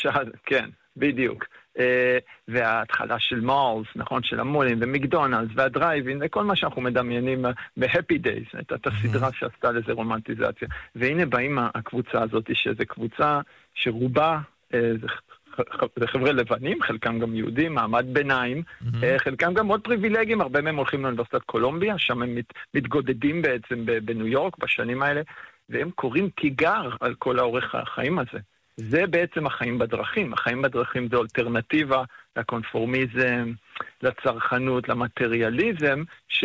למשל, כן, בדיוק. וההתחלה של מולס, נכון, של המולים ומקדונלדס והדרייבין, וכל מה שאנחנו מדמיינים ב-Happy Days, הייתה הסדרה שעשתה לזה רומנטיזציה. והנה באים הקבוצה הזאת, שזו קבוצה שרובה, זה חבר'ה לבנים, חלקם גם יהודים, מעמד ביניים, חלקם גם מאוד פריבילגיים, הרבה מהם הולכים לאוניברסיטת קולומביה, שם הם מתגודדים בעצם בניו יורק בשנים האלה, והם קוראים תיגר על כל האורך החיים הזה. זה בעצם החיים בדרכים. החיים בדרכים זה אלטרנטיבה לקונפורמיזם, לצרכנות, למטריאליזם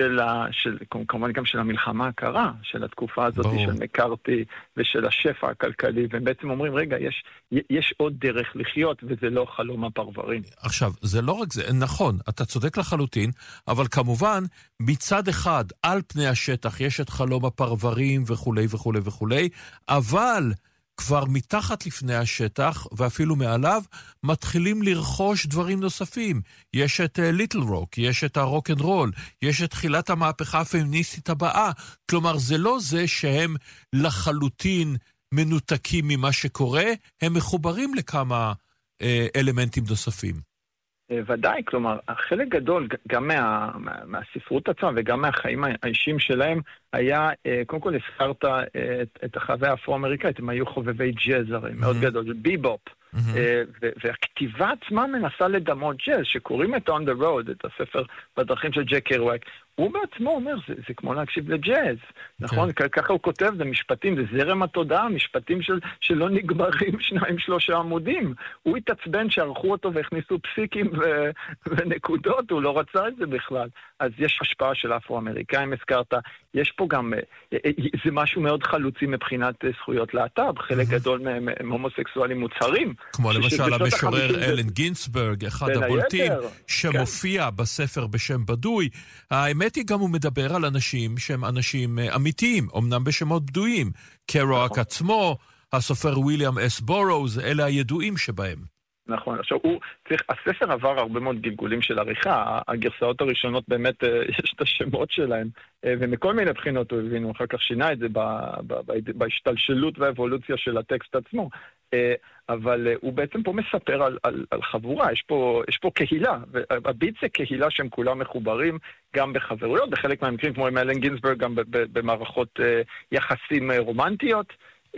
כמובן גם של המלחמה הקרה, של התקופה הזאת של מקארתי ושל השפע הכלכלי, והם בעצם אומרים, רגע, יש עוד דרך לחיות, וזה לא חלום הפרברים. עכשיו, זה לא רק זה, נכון, אתה צודק לחלוטין, אבל כמובן, מצד אחד, על פני השטח, יש את חלום הפרברים וכו' וכו' וכו', אבל כבר מתחת לפני השטח, ואפילו מעליו, מתחילים לרכוש דברים נוספים. יש את ליטל רוק, יש את הרוק אנד רול, יש את תחילת המהפכה הפמיניסטית הבאה. כלומר, זה לא זה שהם לחלוטין מנותקים ממה שקורה, הם מחוברים לכמה אלמנטים נוספים. ודאי, כלומר, חלק גדול גם מהספרות עצמה וגם מהחיים האישיים שלהם היה, קודם כל הזכרת את החוויה האפרו-אמריקאית, הם היו חובבי ג'אז הרי, מאוד גדול, ביבופ, והכתיבה עצמה מנסה לדמות ג'אז, שקוראים את On the Road, את הספר בדרכים של ג'ק קרוואק, הוא בעצמו אומר, זה כמו להקשיב לג'אז, נכון? ככה הוא כותב, זה משפטים, זה זרם התודעה, משפטים שלא נגמרים 2-3 עמודים. הוא התעצבן שערכו אותו והכניסו פסיקים ונקודות, הוא לא רצה את זה בכלל. אז יש השפעה של אפרו-אמריקאים, הזכרת, יש פה גם, זה משהו מאוד חלוצי מבחינת זכויות להט"ב, חלק גדול מהם הומוסקסואלים מוצהרים. כמו למשל המשורר אלן גינסברג, אחד הבולטים, שמופיע בספר בשם בדוי. האמת היא גם הוא מדבר על אנשים שהם אנשים אמיתיים, אמנם בשמות בדויים. קרואק עצמו, הסופר וויליאם אס בורוז, אלה הידועים שבהם. נכון, עכשיו הספר עבר הרבה מאוד גלגולים של עריכה, הגרסאות הראשונות באמת יש את השמות שלהם, ומכל מיני בחינות הוא הבינו, אחר כך שינה את זה בהשתלשלות והאבולוציה של הטקסט עצמו, אבל הוא בעצם פה מספר על חבורה, יש פה קהילה, והביט זה קהילה שהם כולם מחוברים גם בחברויות, בחלק מהמקרים כמו עם אלן גינסברג, גם במערכות יחסים רומנטיות,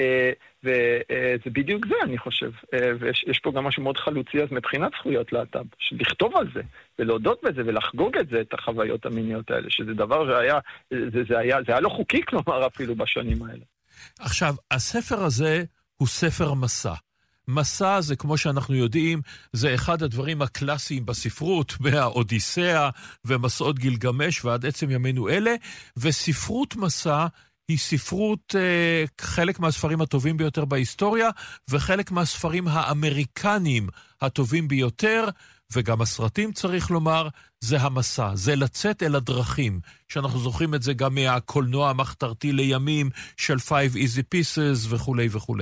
וזה בדיוק זה, אני חושב. ויש פה גם משהו מאוד חלוצי אז מבחינת זכויות להט"ב, לכתוב על זה, ולהודות בזה, ולחגוג את זה, את החוויות המיניות האלה, שזה דבר זה היה לא חוקי, כלומר, אפילו בשנים האלה. עכשיו, הספר הזה הוא ספר מסע. מסע זה, כמו שאנחנו יודעים, זה אחד הדברים הקלאסיים בספרות, מהאודיסאה ומסעות גילגמש ועד עצם ימינו אלה, וספרות מסע היא ספרות חלק מהספרים הטובים ביותר בהיסטוריה, וחלק מהספרים האמריקנים הטובים ביותר, וגם הסרטים צריך לומר, זה המסע, זה לצאת אל הדרכים, שאנחנו זוכרים את זה גם מהקולנוע המחתרתי לימים של Five Easy Pieces וכו' וכו'.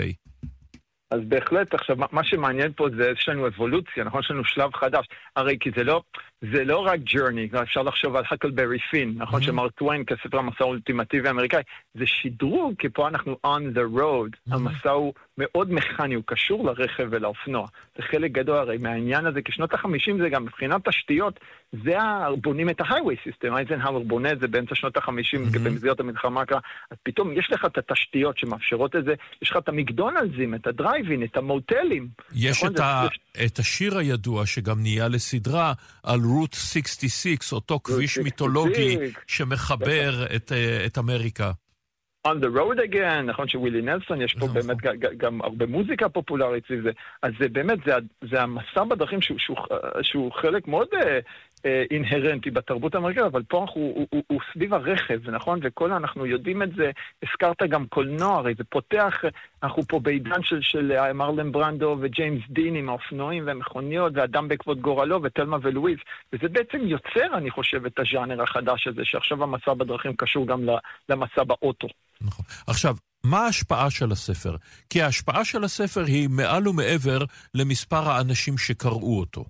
אז בהחלט, עכשיו, מה שמעניין פה זה, יש לנו אבולוציה, נכון? יש לנו שלב חדש. הרי כי זה לא רק journey, אפשר לחשוב על הקלברי פין, נכון? שמרק טוויין כספר המסע האולטימטיבי האמריקאי, זה שדרוג, כי פה אנחנו on the road, המסע הוא מאוד מכני, הוא קשור לרכב ולאופנוע. זה חלק גדול הרי מהעניין הזה, כי שנות ה-50 זה גם מבחינת תשתיות, זה בונים את ה-highway system, אייזנהאואר בונה את זה באמצע שנות ה-50 במסגרת המלחמה, אז פתאום יש לך את התשתיות שמאפשרות את זה, יש לך את המקדונלדסים, את הדרייבין, את המוטלים. יש את השיר הידוע שגם נהיה לסדרה על רוט 66, אותו כביש מיתולוגי שמחבר את אמריקה. On the road again, נכון שווילי נלסון, יש פה באמת גם הרבה מוזיקה פופולרית סביב זה. אז זה באמת, זה המסע בדרכים שהוא חלק מאוד אינהרנטי בתרבות האמריקאית, אבל פה הוא סביב הרכב, נכון? וכל אנחנו יודעים את זה, הזכרת גם קולנוע, הרי זה פותח, אנחנו פה בעידן של מרלן ברנדו וג'יימס דין עם האופנועים והמכוניות, ואדם בעקבות גורלו ותלמה ולואיז, וזה בעצם יוצר, אני חושב, את הז'אנר החדש הזה, שעכשיו המסע בדרכים קשור גם למסע באוטו. נכון. עכשיו, מה ההשפעה של הספר? כי ההשפעה של הספר היא מעל ומעבר למספר האנשים שקראו אותו.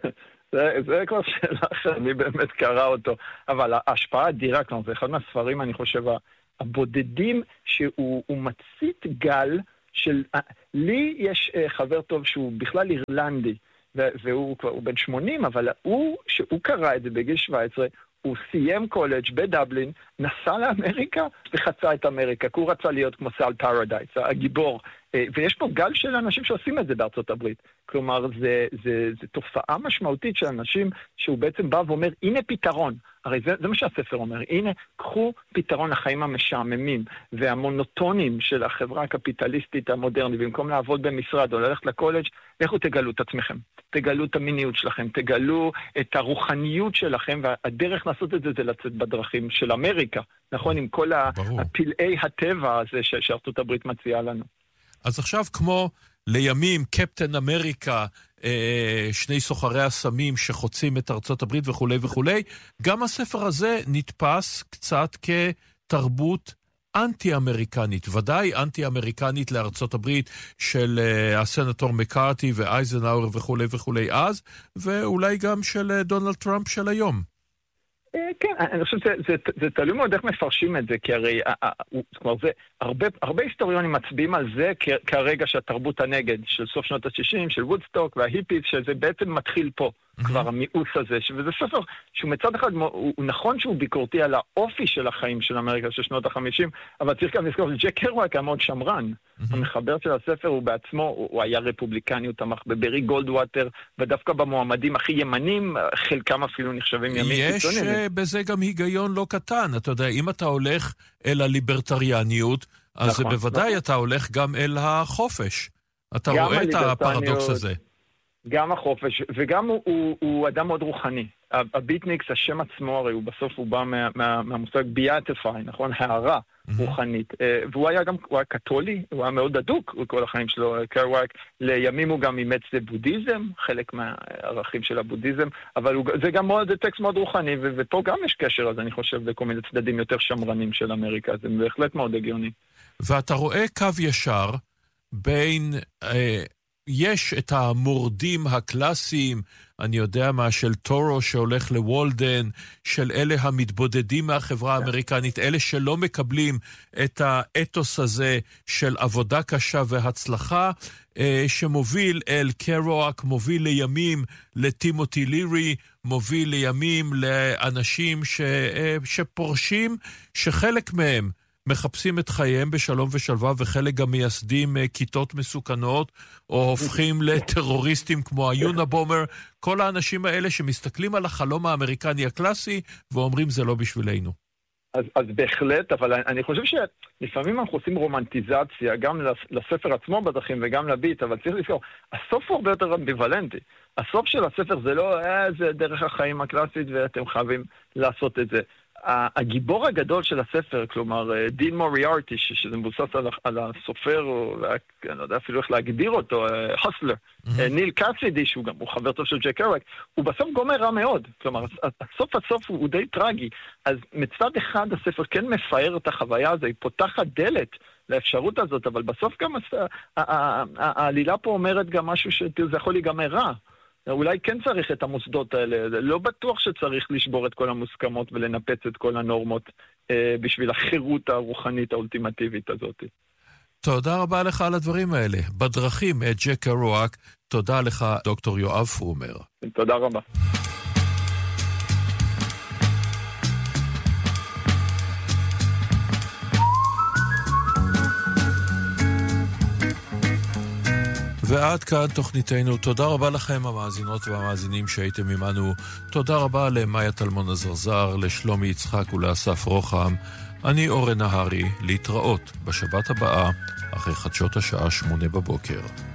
זה כבר שאלה שאני באמת קרא אותו, אבל ההשפעה אדירה, כלומר, זה אחד מהספרים, אני חושב, הבודדים שהוא מצית גל לי יש חבר טוב שהוא בכלל אירלנדי, והוא כבר בן 80, אבל שהוא קרא את זה בגיל 17, הוא סיים קולג' בדבלין, נסע לאמריקה וחצה את אמריקה, כי הוא רצה להיות כמו סל פרדייס, הגיבור. ויש פה גל של אנשים שעושים את זה בארצות הברית. כלומר, זה תופעה משמעותית של אנשים שהוא בעצם בא ואומר, הנה פתרון. הרי זה מה שהספר אומר, הנה, קחו פתרון לחיים המשעממים והמונוטונים של החברה הקפיטליסטית המודרנית, במקום לעבוד במשרד או ללכת לקולג', לכו תגלו את עצמכם, תגלו את המיניות שלכם, תגלו את הרוחניות שלכם, והדרך לעשות את זה זה לצאת בדרכים של אמריקה, נכון? עם כל הפלאי הטבע הזה שארצות הברית מציעה לנו. אז עכשיו כמו לימים קפטן אמריקה, שני סוחרי הסמים שחוצים את ארצות הברית וכו' וכו', גם הספר הזה נתפס קצת כתרבות אנטי-אמריקנית, ודאי אנטי-אמריקנית לארצות הברית של הסנטור מקארתי ואייזנהאואר וכו' וכו' אז, ואולי גם של דונלד טראמפ של היום. כן, אני חושב שזה תלוי מאוד איך מפרשים את זה, כי הרי הרבה היסטוריונים מצביעים על זה כרגע שהתרבות הנגד של סוף שנות ה-60, של וודסטוק וההיפיס, שזה בעצם מתחיל פה, כבר המיאוס הזה, וזה ספר שהוא מצד אחד, הוא נכון שהוא ביקורתי על האופי של החיים של אמריקה של שנות ה-50, אבל צריך גם לזכור, ג'ק קרואק היה מאוד שמרן, המחבר של הספר הוא בעצמו, הוא היה רפובליקני, הוא תמך בברי גולדווטר, ודווקא במועמדים הכי ימנים, חלקם אפילו נחשבים ימין קיצוניים. יש בזה גם היגיון לא קטן, אתה יודע, אם אתה הולך אל הליברטריאניות, אז בוודאי אתה הולך גם אל החופש. אתה רואה את הפרדוקס הזה. גם החופש, וגם הוא אדם מאוד רוחני. הביטניקס, השם עצמו, הרי בסוף הוא בא מהמושג ביאטיפיי, נכון? הערה רוחנית. והוא היה גם, הוא היה קתולי, הוא היה מאוד אדוק בכל החיים שלו, קרואק. לימים הוא גם אימץ בודהיזם, חלק מהערכים של הבודהיזם, אבל זה גם מאוד, טקסט מאוד רוחני, ופה גם יש קשר, אז אני חושב, בכל מיני צדדים יותר שמרנים של אמריקה, זה בהחלט מאוד הגיוני. ואתה רואה קו ישר בין... יש את המורדים הקלאסיים, אני יודע מה, של טורו שהולך לוולדן, של אלה המתבודדים מהחברה האמריקנית, אלה שלא מקבלים את האתוס הזה של עבודה קשה והצלחה, שמוביל אל קרואק, מוביל לימים לטימותי לירי, מוביל לימים לאנשים שפורשים, שחלק מהם מחפשים את חייהם בשלום ושלווה, וחלק גם מייסדים כיתות מסוכנות, או הופכים לטרוריסטים כמו היונבומר, כל האנשים האלה שמסתכלים על החלום האמריקני הקלאסי, ואומרים זה לא בשבילנו. אז בהחלט, אבל אני חושב שלפעמים אנחנו עושים רומנטיזציה, גם לספר עצמו בדרכים וגם לביט, אבל צריך לזכור, הסוף הוא הרבה יותר אמביוולנטי. הסוף של הספר זה לא, זה דרך החיים הקלאסית ואתם חייבים לעשות את זה. הגיבור הגדול של הספר, כלומר, דין מוריארטי, שזה מבוסס על הסופר, אני לא יודע אפילו איך להגדיר אותו, הסלר, ניל קאסידי, שהוא גם חבר טוב של ג'ק קרואק, הוא בסוף גומר רע מאוד. כלומר, הסוף הוא די טרגי. אז מצד אחד הספר כן מפאר את החוויה הזו, היא פותחת דלת לאפשרות הזאת, אבל בסוף גם העלילה פה אומרת גם משהו שזה יכול להיגמר רע. אולי כן צריך את המוסדות האלה, לא בטוח שצריך לשבור את כל המוסכמות ולנפץ את כל הנורמות בשביל החירות הרוחנית האולטימטיבית הזאת. תודה רבה לך על הדברים האלה. בדרכים את ג'ק קרואק, תודה לך דוקטור יואב פרומר. תודה רבה. ועד כאן תוכניתנו. תודה רבה לכם המאזינות והמאזינים שהייתם עמנו. תודה רבה למאיה טלמון הזרזר, לשלומי יצחק ולאסף רוחם. אני אורן נהרי, להתראות בשבת הבאה אחרי חדשות השעה 8 בבוקר.